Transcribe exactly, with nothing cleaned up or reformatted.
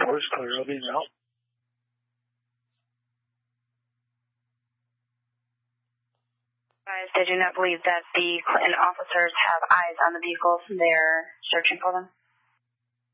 four is clear. I'll be out. They do not believe that the Clinton officers have eyes on the vehicles. They're searching for them.